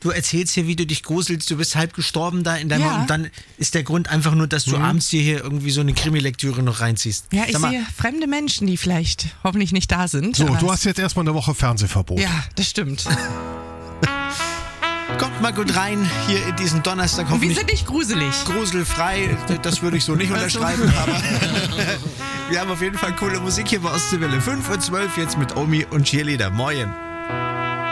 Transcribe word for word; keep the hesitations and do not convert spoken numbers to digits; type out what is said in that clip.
du erzählst hier, wie du dich gruselst, du bist halb gestorben da in deinem Ja. und dann ist der Grund einfach nur, dass du Mhm. abends dir hier irgendwie so eine Krimi-Lektüre noch reinziehst. Ja, ich Sag mal, sehe fremde Menschen, die vielleicht hoffentlich nicht da sind. So, aber du es- hast jetzt erstmal eine Woche Fernsehverbot. Ja, das stimmt. kommt mal gut rein hier in diesen Donnerstag. Und wir Hoffentlich sind nicht gruselig. gruselfrei, das würde ich so nicht unterschreiben, aber wir haben auf jeden Fall coole Musik hier bei Ostseewelle. fünf Uhr zwölf jetzt mit Omi und Cheerleader. Moin.